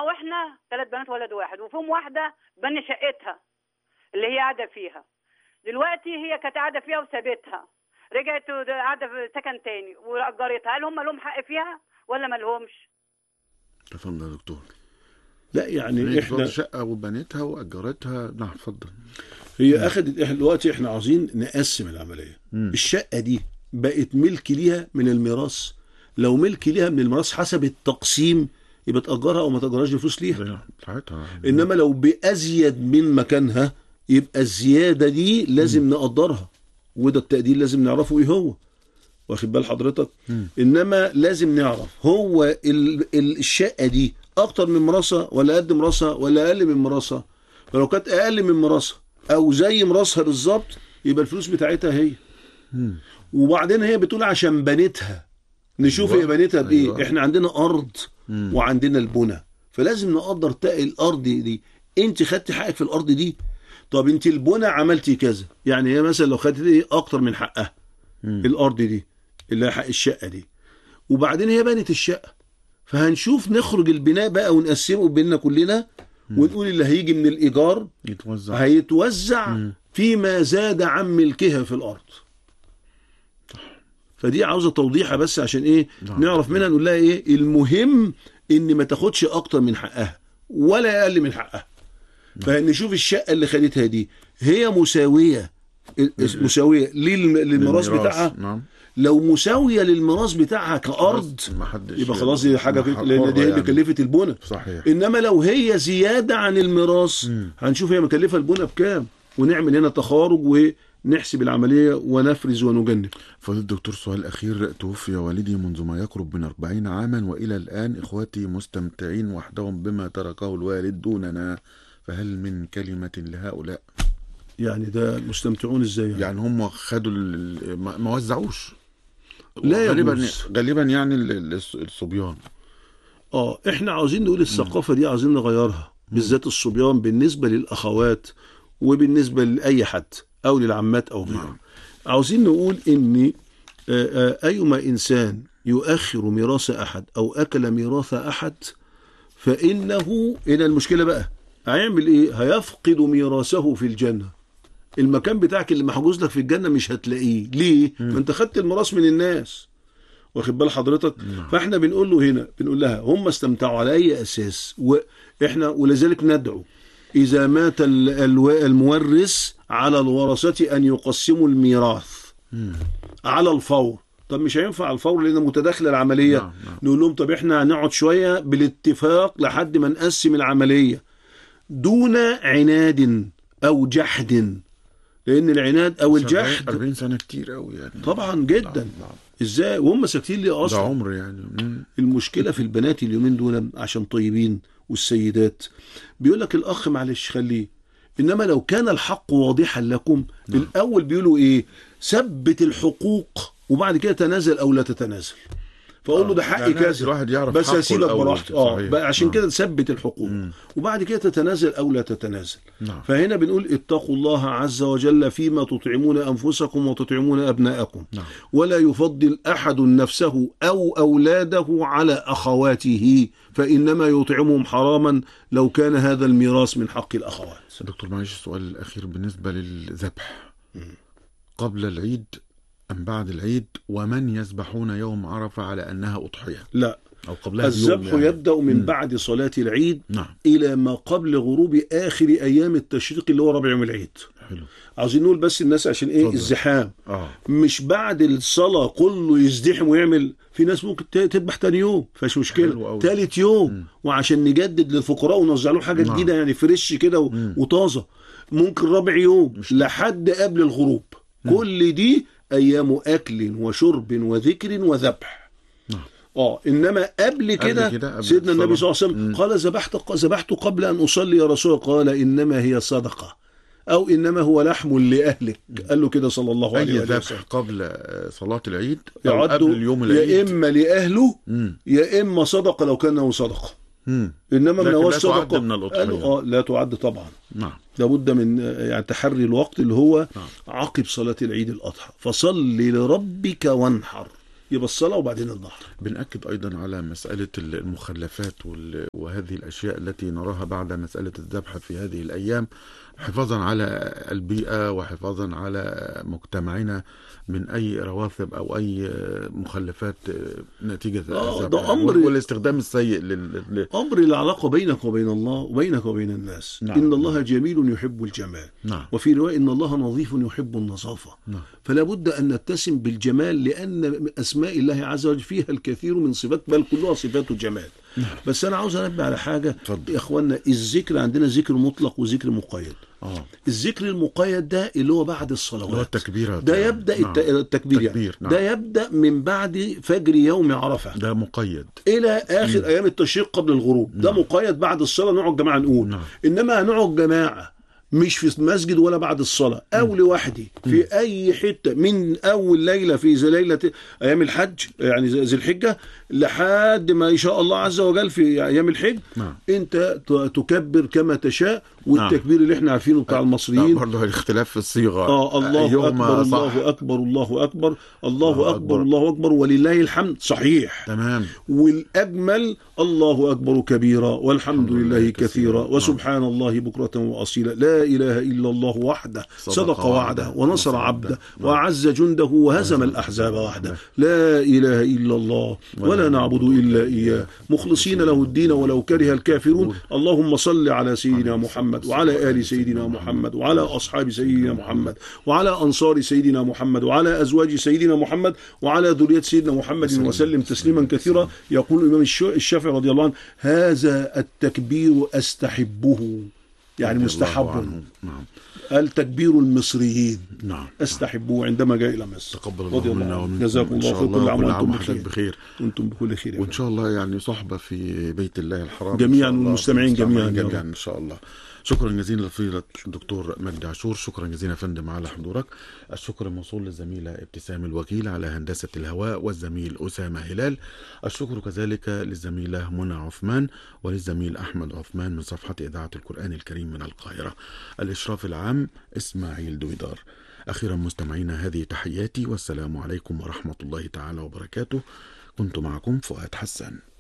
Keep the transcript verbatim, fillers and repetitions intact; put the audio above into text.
أو إحنا ثلاث بنات ولد واحد، وفيهم واحدة بني شقتها اللي هي قاعدة فيها دلوقتي، هي كانت قاعدة فيها وسابتها، رجعت قاعدة في سكن تاني وأجرتها. هل هم لهم حق فيها ولا ما لهمش؟ تفضل يا دكتور. لا يعني احنا شقه وبنتها واجرتها. نعم اتفضل. هي اخذت. احنا دلوقتي احنا عاوزين نقسم العمليه. مم. الشقه دي بقت ملك ليها من الميراث. لو ملك ليها من الميراث حسب التقسيم يبقى تاجرها او ما تاجرهاش بفلوس ليها. انما لو بازيد من مكانها يبقى الزياده دي لازم مم. نقدرها، وده التقدير لازم نعرفه ايه هو، واخد بال حضرتك. مم. انما لازم نعرف هو ال... ال... الشقه دي اكتر من مراسها ولا قد مراسها ولا اقل من مراسها. فلو كانت اقل من مراسها او زي مراسها بالظبط يبقى الفلوس بتاعتها هي. مم. وبعدين هي بتقول عشان بنتها نشوف هي بنتها بايه. أيوة. احنا عندنا ارض مم. وعندنا البنى، فلازم نقدر تقي الارض دي. انت خدتي حقك في الارض دي، طب انت البنى عملتي كذا. يعني هي مثلا لو خدت ايه اكتر من حقها مم. الارض دي اللي هي حق الشقه دي، وبعدين هي بنت الشقه، فهنشوف نخرج البناء بقى ونقسمه بيننا كلنا ونقول اللي هيجي من الإيجار يتوزع. هيتوزع مم. فيما زاد عن ملكها في الأرض. فدي عاوزة توضيحها بس عشان إيه نعم. نعرف منها نقول لها إيه المهم إن ما تاخدش أكتر من حقها ولا أقل من حقها. فنشوف الشقة اللي خدتها دي هي مساوية مساوية للميراث بتاعها. نعم. لو مساوية للميراث بتاعها كأرض يبقى خلاص دي حاجة لأن دي اللي كلفت البنى. صحيح. إنما لو هي زيادة عن الميراث هنشوف هي مكلفة البنى بكام ونعمل هنا تخارج ونحسب العملية ونفرز ونجنب. فضل الدكتور سؤال أخير. توفي والدي منذ ما يقرب من أربعين عاما وإلى الآن إخواتي مستمتعين وحدهم بما تركه الوالد دوننا، فهل من كلمة لهؤلاء؟ يعني ده مستمتعون ازاي يعني, يعني هم خدوا ما وزعوش لا غالبا غالبا يعني الصبيان. اه احنا عاوزين نقول الثقافه دي عاوزين نغيرها، بالذات الصبيان بالنسبه للاخوات وبالنسبه لاي حد او للعمات او غيرهم. عاوزين نقول ان ايما انسان يؤخر ميراث احد او اكل ميراث احد فانه الى المشكله بقى هيعمل ايه؟ هيفقد ميراثه في الجنه. المكان بتاعك اللي محجوز لك في الجنة مش هتلاقيه. ليه؟ ما انت خدت الميراث من الناس، واخد بال حضرتك. مم. فاحنا بنقول له هنا بنقول لها هم استمتعوا على اي اساس، واحنا ولذلك ندعو اذا مات المورث على الورثة ان يقسموا الميراث مم. على الفور. طب مش هينفع على الفور لان متداخله العمليه. نعم. نعم. نقول لهم طب احنا هنقعد شويه بالاتفاق لحد ما نقسم العمليه دون عناد او جحد، لان العناد او الجحد أربعين سنة كتير قوي يعني. طبعا جدا. نعم. نعم. ازاي وهم ساكتين ليه اصلا؟ ده عمر يعني. مم. المشكله في البنات اليومين دول عشان طيبين، والسيدات بيقول لك الاخ معلش خليه، انما لو كان الحق واضحا لكم. نعم. الاول بيقولوا ايه؟ ثبت الحقوق وبعد كده تنازل او لا تتنازل. فاقول له ده حقي كذا بس هسيبك براحتي. اه عشان كده تثبت الحقوق مم. وبعد كده تتنازل او لا تتنازل. نعم. فهنا بنقول اتقوا الله عز وجل فيما تطعمون انفسكم وتطعمون ابناءكم. نعم. ولا يفضل احد نفسه او اولاده على اخواته فانما يطعمهم حراما لو كان هذا الميراث من حق الاخوات. دكتور معلش السؤال الاخير بالنسبه للذبح قبل العيد أم بعد العيد، ومن يذبحون يوم عرفة على أنها أضحية؟ لا، أو قبلها الذبح يعني. يبدأ من م. بعد صلاة العيد. نعم. إلى ما قبل غروب آخر أيام التشريق اللي هو ربع يوم العيد. حلو. عاوزين نقول بس الناس عشان إيه فضل. الزحام. آه. مش بعد الصلاة كله يزدحم ويعمل. في ناس ممكن تذبح تاني يوم فاش مشكلة، ثالث يوم م. وعشان نجدد للفقراء ونوزع لهم حاجة نعم. جديدة يعني فريش كده وطازة. ممكن ربع يوم مش لحد قبل الغروب. م. كل دي أيام أكل وشرب وذكر وذبح. نعم. اه انما قبل كده سيدنا النبي صلى الله عليه وسلم قال ذبحت ذبحت قبل ان اصلي يا رسول الله، قال انما هي صدقه او انما هو لحم لاهلك. قال له كده صلى الله عليه وسلم. اي ذبح قبل صلاه العيد او قبل اليوم العيد يا اما لاهله مم. يا اما صدقه لو كان صدقه. مم. انما من هو الصدقه من قالوا اه لا تعد طبعا. نعم. لابد من يعني تحري الوقت اللي هو نعم. عقب صلاه العيد الاضحى. فصل لربك وانحر يبقى الصلاه وبعدين النهر. بنأكد أيضا على مسألة المخلفات وهذه الأشياء التي نراها بعد مسألة الذبح في هذه الأيام، حفاظا على البيئة وحفاظا على مجتمعنا من أي روافد أو أي مخلفات نتيجة الذبح والاستخدام السيء لل... أمر العلاقة بينك وبين الله وبينك وبين الناس. نعم. إن الله جميل يحب الجمال. نعم. وفي رواية إن الله نظيف يحب النظافة. نعم. فلا بد أن نتسم بالجمال، لأن أسماء الله عز وجل فيها الكثير من صفات، بل كلها صفات جمال. نعم. بس أنا عاوز أنبه على حاجة. فضل. يا إخوانا، الذكر عندنا ذكر مطلق وذكر مقيد. آه. الذكر المقيد ده اللي هو بعد الصلوات، التكبير ده يبدأ. نعم. التكبير, يعني. نعم. ده يبدأ من بعد فجر يوم عرفة، ده مقيد، إلى آخر م. أيام التشريق قبل الغروب. نعم. ده مقيد بعد الصلاة نقعد جماعة نقول. نعم. إنما نقعد جماعة مش في المسجد ولا بعد الصلاة أو لوحدي في أي حتة من أول ليلة في زي ليلة أيام الحج، يعني ذي الحجة، لحد ما إن شاء الله عز وجل في أيام الحج. نعم. أنت تكبر كما تشاء، والتكبير اللي احنا عارفينه بتاع المصريين برضه الاختلاف في الصيغة. آه الله أكبر الله أكبر الله أكبر الله أكبر الله أكبر ولله الحمد، صحيح تمام. والأجمل الله أكبر كبيرا والحمد لله كثيرا وسبحان الله بكرة وأصيلا، لا إله إلا الله وحده صدق وعده ونصر عبده وأعز جنده وهزم الأحزاب وحده، لا إله إلا الله ولا نعبد إلا إياه مخلصين له الدين ولو كره الكافرون. اللهم صل على سيدنا محمد وعلى آل سيدنا محمد وعلى أصحاب سيدنا محمد وعلى أنصار سيدنا محمد وعلى أزواج سيدنا محمد وعلى ذرية سيدنا محمد وسلم تسليما كثيرا. يقول الإمام الشافعي رضي الله عنه: هذا التكبير أستحبه، يعني مستحب. نعم. التكبير المصريين. نعم. أستحبه عندما جاء إلى مصر. تقبل الله منا ومنكم. جزاكم الله خير. كل عام وأنتم بخير. بخير. وأنتم بكل خير. وإن شاء الله يعني صحبة في بيت الله الحرام جميعا والمستمعين جميعا جميعا إن شاء الله. شكرا جزيلا لفضيلة الدكتور مجدي عاشور، شكرا جزيلا فندم على حضورك. الشكر موصول للزميلة ابتسام الوكيل على هندسة الهواء والزميل أسامة هلال. الشكر كذلك للزميلة منى عثمان وللزميل أحمد عثمان من صفحة إذاعة القرآن الكريم من القاهرة. الإشراف العام إسماعيل دويدار. أخيرا مستمعينا، هذه تحياتي والسلام عليكم ورحمة الله تعالى وبركاته. كنت معكم فؤاد حسان.